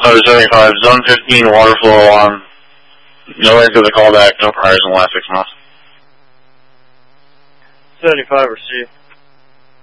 Alpha 75, Zone 15, water flow alarm. No answer to the callback, no priors in the last 6 months. 75 received.